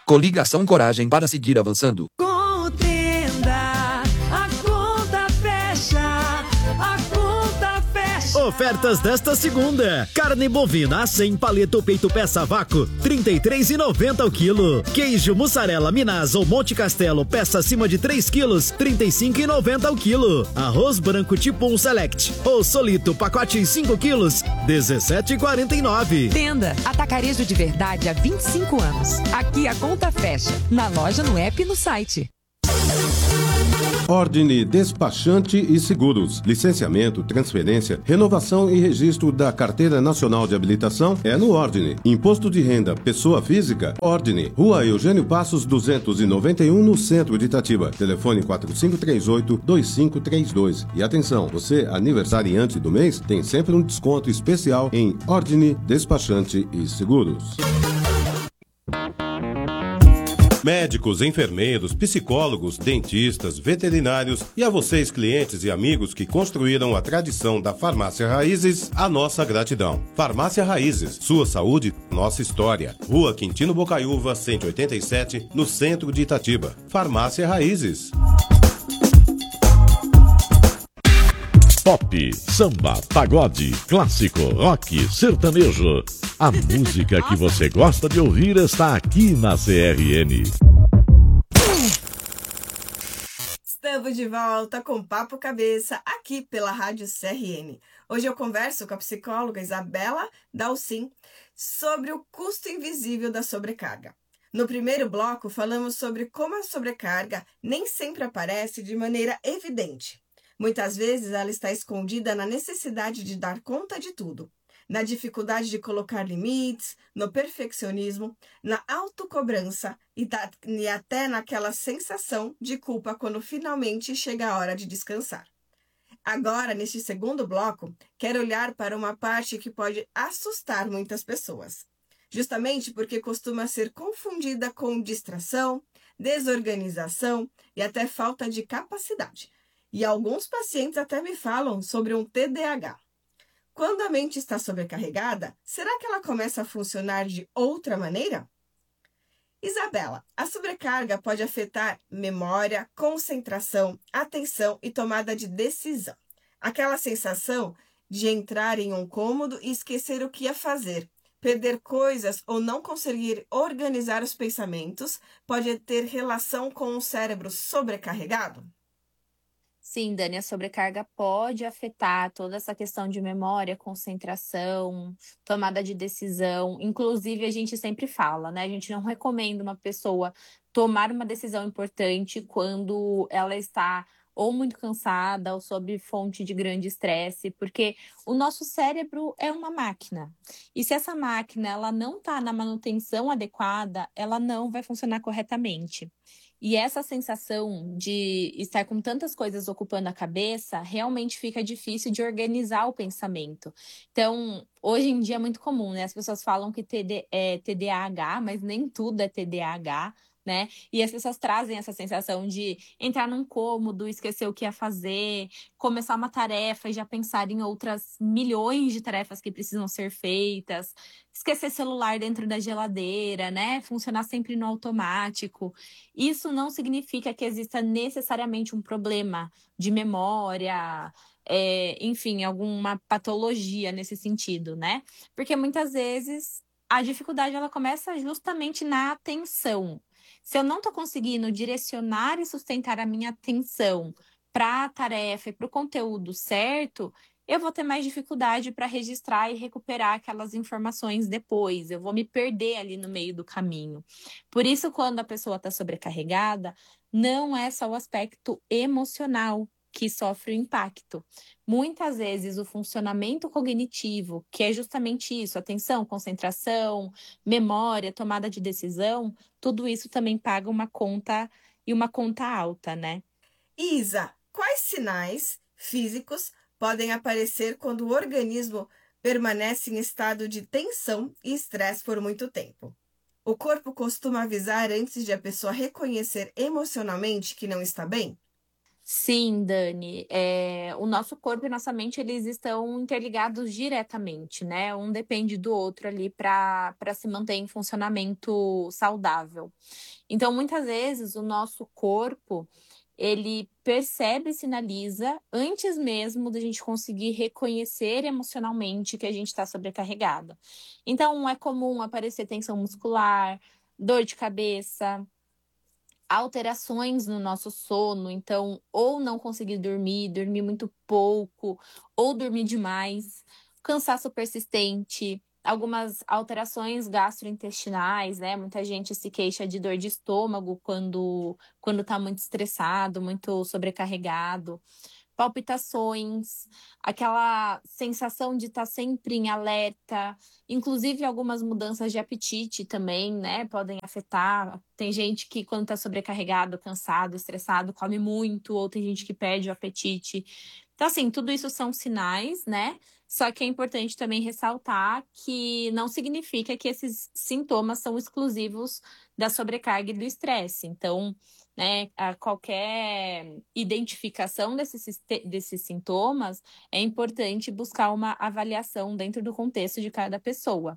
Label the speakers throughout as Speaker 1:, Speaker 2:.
Speaker 1: Coligação Coragem para seguir avançando.
Speaker 2: Contenda, a conta fecha, a conta fecha.
Speaker 3: Ofertas desta segunda: carne bovina A100 paleta ou peito peça a vácuo, R$ 33,90 o quilo. Queijo mussarela Minas ou Monte Castelo peça acima de 3 quilos, R$ 35,90 o quilo. Arroz branco tipo 1 Select ou Solito pacote 5 quilos, R$ 17,49.
Speaker 2: Tenda, atacarejo de verdade há 25 anos. Aqui a conta fecha, na loja, no app e no site.
Speaker 4: Ordine Despachante e Seguros. Licenciamento, transferência, renovação e registro da Carteira Nacional de Habilitação é no Ordine. Imposto de renda, pessoa física, Ordine. Rua Eugênio Passos 291, no centro de Itatiba. Telefone 4538-2532. E atenção, você aniversariante do mês tem sempre um desconto especial em Ordine Despachante e Seguros. Médicos, enfermeiros, psicólogos, dentistas, veterinários e a vocês, clientes e amigos que construíram a tradição da Farmácia Raízes, a nossa gratidão. Farmácia Raízes, sua saúde, nossa história. Rua Quintino Bocaiúva, 187, no centro de Itatiba. Farmácia Raízes.
Speaker 5: Pop, samba, pagode, clássico, rock, sertanejo. A música que você gosta de ouvir está aqui na CRN.
Speaker 6: Estamos de volta com Papo Cabeça, aqui pela Rádio CRN. Hoje eu converso com a psicóloga Isabela Dalcin sobre o custo invisível da sobrecarga. No primeiro bloco, falamos sobre como a sobrecarga nem sempre aparece de maneira evidente. Muitas vezes ela está escondida na necessidade de dar conta de tudo, na dificuldade de colocar limites, no perfeccionismo, na autocobrança e até naquela sensação de culpa quando finalmente chega a hora de descansar. Agora, neste segundo bloco, quero olhar para uma parte que pode assustar muitas pessoas, justamente porque costuma ser confundida com distração, desorganização e até falta de capacidade. E alguns pacientes até me falam sobre um TDAH. Quando a mente está sobrecarregada, será que ela começa a funcionar de outra maneira? Isabela, a sobrecarga pode afetar memória, concentração, atenção e tomada de decisão. Aquela sensação de entrar em um cômodo e esquecer o que ia fazer, perder coisas ou não conseguir organizar os pensamentos pode ter relação com o cérebro sobrecarregado?
Speaker 7: Sim, Dani, a sobrecarga pode afetar toda essa questão de memória, concentração, tomada de decisão. Inclusive, a gente sempre fala, né? A gente não recomenda uma pessoa tomar uma decisão importante quando ela está ou muito cansada ou sob fonte de grande estresse, porque o nosso cérebro é uma máquina. E se essa máquina ela não está na manutenção adequada, ela não vai funcionar corretamente. E essa sensação de estar com tantas coisas ocupando a cabeça, realmente fica difícil de organizar o pensamento. Então, hoje em dia é muito comum, né? As pessoas falam que é TDAH, mas nem tudo é TDAH, né? E as pessoas trazem essa sensação de entrar num cômodo, esquecer o que ia fazer, começar uma tarefa e já pensar em outras milhões de tarefas que precisam ser feitas, esquecer celular dentro da geladeira, né? Funcionar sempre no automático. Isso não significa que exista necessariamente um problema de memória, enfim, alguma patologia nesse sentido, né? Porque muitas vezes a dificuldade ela começa justamente na atenção. Se eu não estou conseguindo direcionar e sustentar a minha atenção para a tarefa e para o conteúdo certo, eu vou ter mais dificuldade para registrar e recuperar aquelas informações depois. Eu vou me perder ali no meio do caminho. Por isso, quando a pessoa está sobrecarregada, não é só o aspecto emocional que sofre o impacto. Muitas vezes o funcionamento cognitivo, que é justamente isso, atenção, concentração, memória, tomada de decisão, tudo isso também paga uma conta e uma conta alta, né?
Speaker 6: Isa, quais sinais físicos podem aparecer quando o organismo permanece em estado de tensão e estresse por muito tempo? O corpo costuma avisar antes de a pessoa reconhecer emocionalmente que não está bem?
Speaker 7: Sim, Dani, o nosso corpo e nossa mente, eles estão interligados diretamente, né? Um depende do outro ali para se manter em funcionamento saudável. Então, muitas vezes, o nosso corpo, ele percebe e sinaliza antes mesmo da gente conseguir reconhecer emocionalmente que a gente está sobrecarregada. Então, é comum aparecer tensão muscular, dor de cabeça, alterações no nosso sono, então, ou não conseguir dormir, dormir muito pouco, ou dormir demais, cansaço persistente, algumas alterações gastrointestinais, né? Muita gente se queixa de dor de estômago quando tá muito estressado, muito sobrecarregado, palpitações, aquela sensação de estar sempre em alerta, inclusive algumas mudanças de apetite também, né, podem afetar. Tem gente que quando está sobrecarregado, cansado, estressado, come muito, ou tem gente que perde o apetite. Então, assim, tudo isso são sinais, né? Só que é importante também ressaltar que não significa que esses sintomas são exclusivos da sobrecarga e do estresse. Então, né, a qualquer identificação desses sintomas, é importante buscar uma avaliação dentro do contexto de cada pessoa.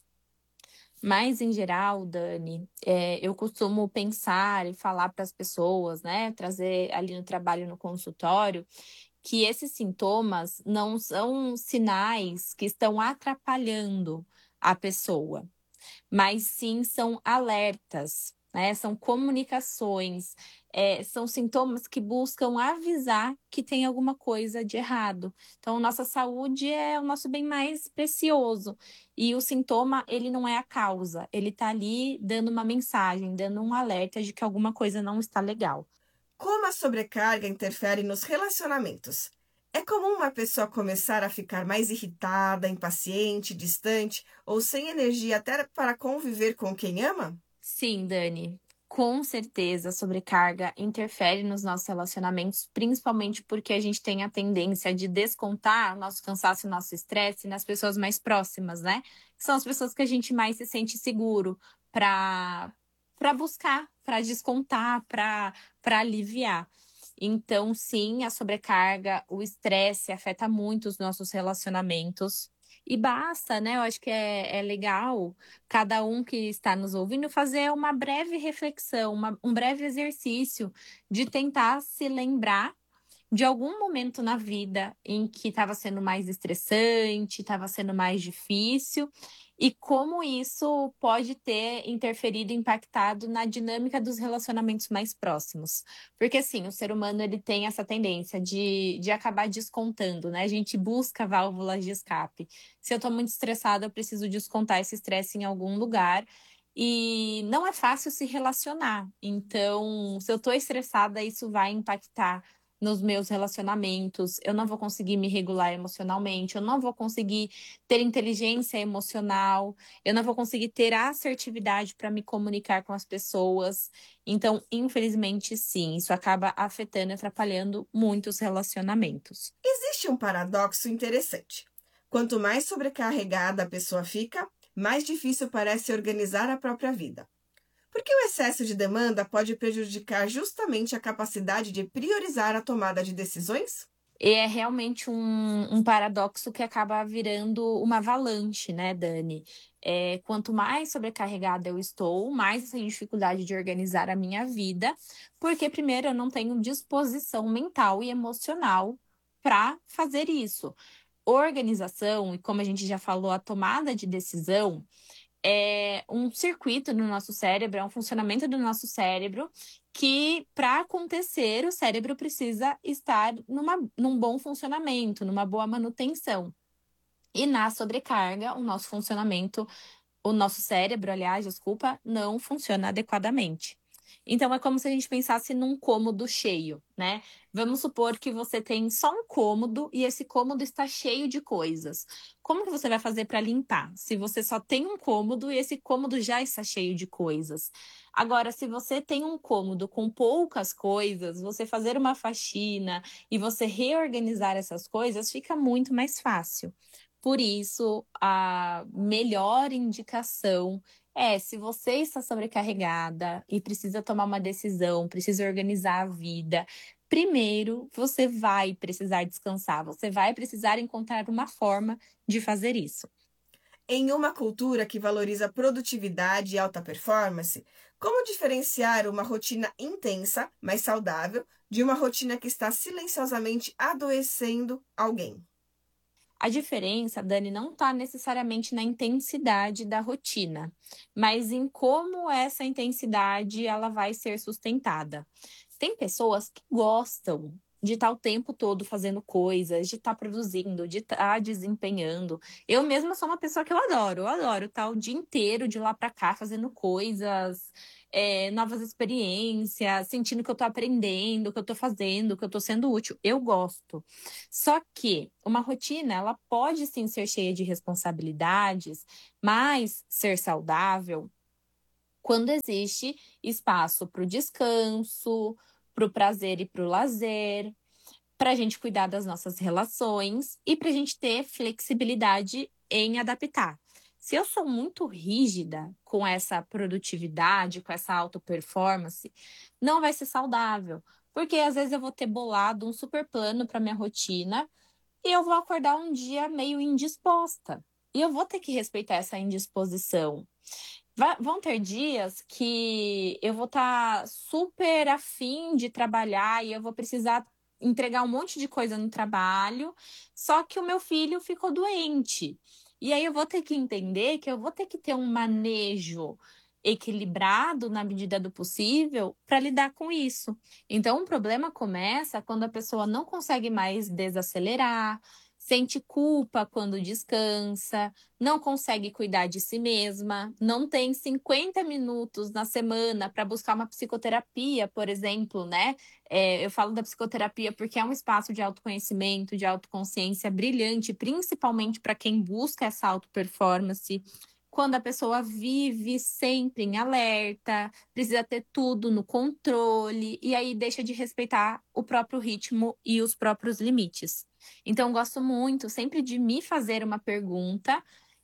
Speaker 7: Mas, em geral, Dani, eu costumo pensar e falar para as pessoas, né, trazer ali no trabalho, no consultório, que esses sintomas não são sinais que estão atrapalhando a pessoa, mas sim são alertas, né? São comunicações, são sintomas que buscam avisar que tem alguma coisa de errado. Então, nossa saúde é o nosso bem mais precioso. E o sintoma, ele não é a causa, ele está ali dando uma mensagem, dando um alerta de que alguma coisa não está legal.
Speaker 6: Como a sobrecarga interfere nos relacionamentos? É comum uma pessoa começar a ficar mais irritada, impaciente, distante ou sem energia até para conviver com quem ama?
Speaker 7: Sim, Dani. Com certeza, a sobrecarga interfere nos nossos relacionamentos, principalmente porque a gente tem a tendência de descontar nosso cansaço e nosso estresse nas pessoas mais próximas, né? São as pessoas que a gente mais se sente seguro para buscar, para descontar, para aliviar. Então, sim, a sobrecarga, o estresse afeta muito os nossos relacionamentos. E basta, né? Eu acho que é legal cada um que está nos ouvindo fazer uma breve reflexão, um breve exercício de tentar se lembrar de algum momento na vida em que estava sendo mais estressante, estava sendo mais difícil, e como isso pode ter interferido, impactado na dinâmica dos relacionamentos mais próximos. Porque, assim, o ser humano ele tem essa tendência de acabar descontando, né? A gente busca válvulas de escape. Se eu estou muito estressada, eu preciso descontar esse estresse em algum lugar. E não é fácil se relacionar. Então, se eu estou estressada, isso vai impactar nos meus relacionamentos, eu não vou conseguir me regular emocionalmente, eu não vou conseguir ter inteligência emocional, eu não vou conseguir ter assertividade para me comunicar com as pessoas. Então, infelizmente, sim, isso acaba afetando e atrapalhando muitos relacionamentos.
Speaker 6: Existe um paradoxo interessante. Quanto mais sobrecarregada a pessoa fica, mais difícil parece organizar a própria vida. Porque o excesso de demanda pode prejudicar justamente a capacidade de priorizar a tomada de decisões?
Speaker 7: E é realmente um paradoxo que acaba virando uma avalanche, né, Dani? Quanto mais sobrecarregada eu estou, mais eu tenho dificuldade de organizar a minha vida, porque, primeiro, eu não tenho disposição mental e emocional para fazer isso. Organização, e como a gente já falou, a tomada de decisão é um circuito no nosso cérebro, é um funcionamento do nosso cérebro que, para acontecer, o cérebro precisa estar num bom funcionamento, numa boa manutenção. E na sobrecarga, o nosso cérebro, aliás, desculpa, não funciona adequadamente. Então, é como se a gente pensasse num cômodo cheio, né? Vamos supor que você tem só um cômodo e esse cômodo está cheio de coisas. Como que você vai fazer para limpar? Se você só tem um cômodo e esse cômodo já está cheio de coisas. Agora, se você tem um cômodo com poucas coisas, você fazer uma faxina e você reorganizar essas coisas fica muito mais fácil. Por isso, a melhor indicação se você está sobrecarregada e precisa tomar uma decisão, precisa organizar a vida, primeiro você vai precisar descansar, você vai precisar encontrar uma forma de fazer isso.
Speaker 6: Em uma cultura que valoriza produtividade e alta performance, como diferenciar uma rotina intensa, mas saudável, de uma rotina que está silenciosamente adoecendo alguém?
Speaker 7: A diferença, Dani, não está necessariamente na intensidade da rotina, mas em como essa intensidade ela vai ser sustentada. Tem pessoas que gostam de estar o tempo todo fazendo coisas, de estar produzindo, de estar desempenhando. Eu mesma sou uma pessoa que eu adoro estar o dia inteiro de lá para cá fazendo coisas, novas experiências, sentindo que eu estou aprendendo, que eu estou fazendo, que eu estou sendo útil. Eu gosto. Só que uma rotina, ela pode sim ser cheia de responsabilidades, mas ser saudável quando existe espaço para o descanso, para o prazer e para o lazer, para a gente cuidar das nossas relações e para a gente ter flexibilidade em adaptar. Se eu sou muito rígida com essa produtividade, com essa auto-performance, não vai ser saudável, porque às vezes eu vou ter bolado um super plano para minha rotina e eu vou acordar um dia meio indisposta. E eu vou ter que respeitar essa indisposição. Vão ter dias que eu vou estar super afim de trabalhar e eu vou precisar entregar um monte de coisa no trabalho, só que o meu filho ficou doente. E aí eu vou ter que entender que eu vou ter que ter um manejo equilibrado na medida do possível para lidar com isso. Então, o problema começa quando a pessoa não consegue mais desacelerar, sente culpa quando descansa, não consegue cuidar de si mesma, não tem 50 minutos na semana para buscar uma psicoterapia, por exemplo, né? Eu falo da psicoterapia porque é um espaço de autoconhecimento, de autoconsciência brilhante, principalmente para quem busca essa auto-performance. Quando a pessoa vive sempre em alerta, precisa ter tudo no controle, e aí deixa de respeitar o próprio ritmo e os próprios limites. Então, gosto muito sempre de me fazer uma pergunta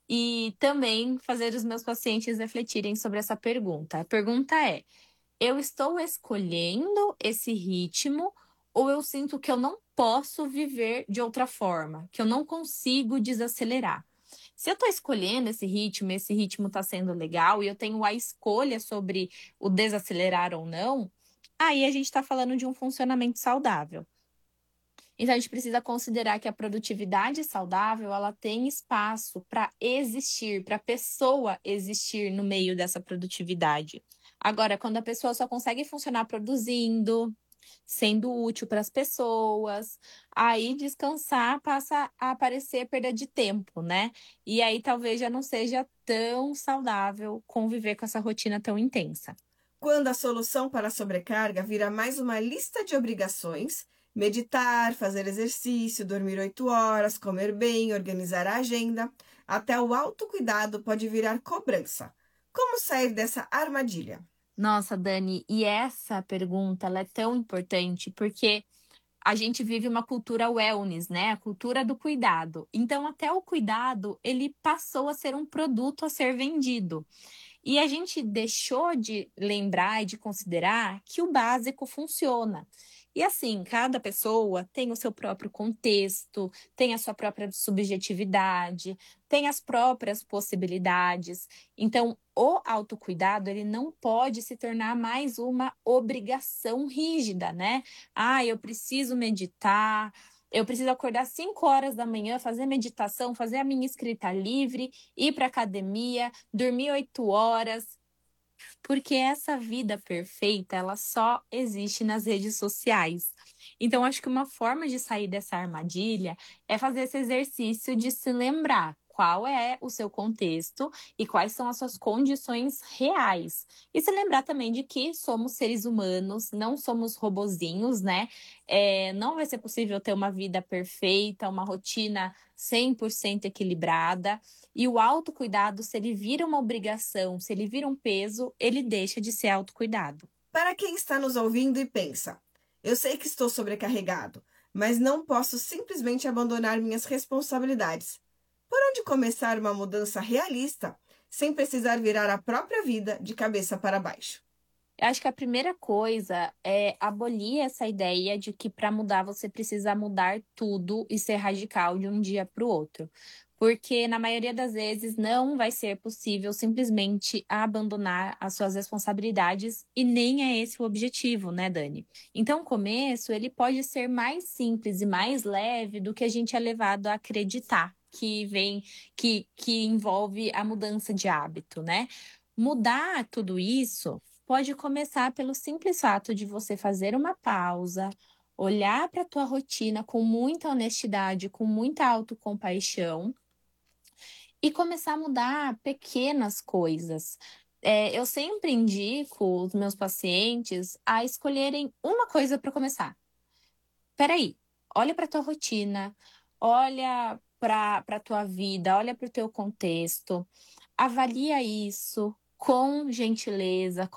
Speaker 7: e também fazer os meus pacientes refletirem sobre essa pergunta. A pergunta é: eu estou escolhendo esse ritmo ou eu sinto que eu não posso viver de outra forma, que eu não consigo desacelerar? Se eu estou escolhendo esse ritmo está sendo legal e eu tenho a escolha sobre o desacelerar ou não, aí a gente está falando de um funcionamento saudável. Então, a gente precisa considerar que a produtividade saudável, ela tem espaço para existir, para a pessoa existir no meio dessa produtividade. Agora, quando a pessoa só consegue funcionar produzindo, sendo útil para as pessoas, aí descansar passa a aparecer perda de tempo, né? E aí talvez já não seja tão saudável conviver com essa rotina tão intensa.
Speaker 6: Quando a solução para a sobrecarga vira mais uma lista de obrigações, meditar, fazer exercício, dormir 8 horas, comer bem, organizar a agenda, até o autocuidado pode virar cobrança. Como sair dessa armadilha?
Speaker 7: Nossa, Dani, e essa pergunta ela é tão importante porque a gente vive uma cultura wellness, né? A cultura do cuidado. Então, até o cuidado, ele passou a ser um produto a ser vendido. E a gente deixou de lembrar e de considerar que o básico funciona. E assim, cada pessoa tem o seu próprio contexto, tem a sua própria subjetividade, tem as próprias possibilidades. Então, o autocuidado, ele não pode se tornar mais uma obrigação rígida, né? Eu preciso meditar, eu preciso acordar 5 horas da manhã, fazer meditação, fazer a minha escrita livre, ir para academia, dormir 8 horas. Porque essa vida perfeita, ela só existe nas redes sociais. Então, acho que uma forma de sair dessa armadilha é fazer esse exercício de se lembrar qual é o seu contexto e quais são as suas condições reais. E se lembrar também de que somos seres humanos, não somos robozinhos, né? Não vai ser possível ter uma vida perfeita, uma rotina 100% equilibrada. E o autocuidado, se ele vira uma obrigação, se ele vira um peso, ele deixa de ser autocuidado.
Speaker 6: Para quem está nos ouvindo e pensa, eu sei que estou sobrecarregado, mas não posso simplesmente abandonar minhas responsabilidades. Por onde começar uma mudança realista, sem precisar virar a própria vida de cabeça para baixo?
Speaker 7: Eu acho que a primeira coisa é abolir essa ideia de que para mudar você precisa mudar tudo e ser radical de um dia para o outro. Porque na maioria das vezes não vai ser possível simplesmente abandonar as suas responsabilidades e nem é esse o objetivo, né, Dani? Então, o começo, ele pode ser mais simples e mais leve do que a gente é levado a acreditar, que envolve a mudança de hábito, né? Mudar tudo isso pode começar pelo simples fato de você fazer uma pausa, olhar para a tua rotina com muita honestidade, com muita autocompaixão e começar a mudar pequenas coisas. Eu sempre indico os meus pacientes a escolherem uma coisa para começar. Peraí, olha para tua rotina, olha para a tua vida, olha para o teu contexto, avalia isso com gentileza,